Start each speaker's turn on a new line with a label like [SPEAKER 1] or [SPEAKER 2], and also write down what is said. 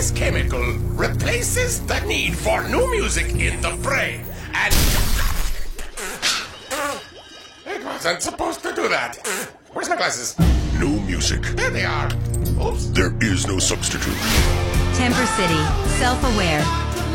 [SPEAKER 1] This chemical replaces the need for new music in the brain, and... It wasn't supposed to do that. Where's my glasses?
[SPEAKER 2] No music.
[SPEAKER 1] There they are. Oops.
[SPEAKER 2] There is no substitute.
[SPEAKER 3] Temper City, self-aware.